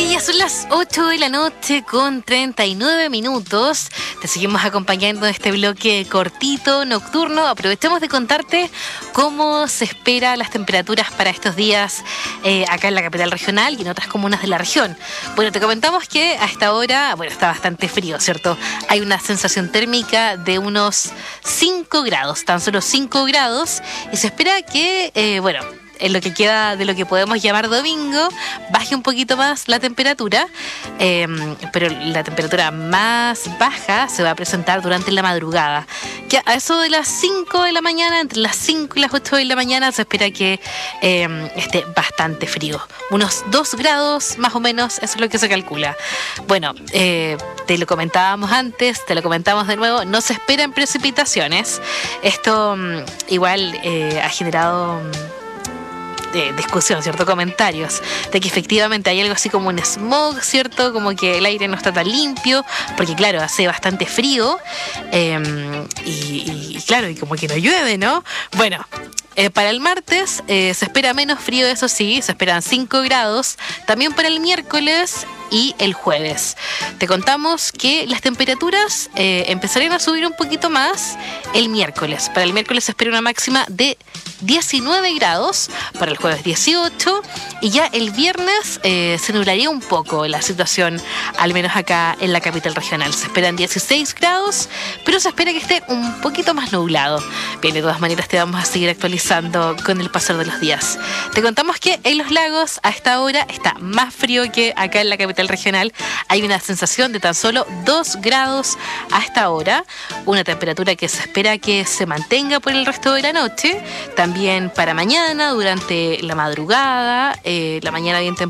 Ya son las 8 de la noche con 39 minutos. Te seguimos acompañando en este bloque cortito, nocturno. Aprovechamos de contarte cómo se esperan las temperaturas para estos días acá en la capital regional y en otras comunas de la región. Bueno, te comentamos que a esta hora, está bastante frío, ¿cierto? Hay una sensación térmica de unos 5 grados, tan solo 5 grados. Y se espera que, en lo que queda de lo que podemos llamar domingo, baje un poquito más la temperatura, pero la temperatura más baja se va a presentar durante la madrugada, que a eso de las 5 de la mañana, entre las 5 y las 8 de la mañana, se espera que esté bastante frío, unos 2 grados más o menos, eso es lo que se calcula. Bueno, te lo comentábamos antes, te lo comentamos de nuevo, no se esperan precipitaciones. Esto igual ha generado discusión, ¿cierto? Comentarios de que efectivamente hay algo así como un smog, ¿cierto? Como que el aire no está tan limpio, porque claro, hace bastante frío y claro, y como que no llueve, ¿no? Bueno, para el martes se espera menos frío, eso sí, se esperan 5 grados, también para el miércoles y el jueves. Te contamos que las temperaturas empezarían a subir un poquito más el miércoles. Para el miércoles se espera una máxima de 19 grados, para el jueves 18, y ya el viernes se nublaría un poco la situación, al menos acá en la capital regional. Se esperan 16 grados, pero se espera que esté un poquito más nublado. Bien, de todas maneras te vamos a seguir actualizando con el pasar de los días. Te contamos que en Los Lagos a esta hora está más frío que acá en la capital regional. Hay una sensación de tan solo 2 grados a esta hora, una temperatura que se espera que se mantenga por el resto de la noche. También para mañana, durante la madrugada, la mañana bien temprano,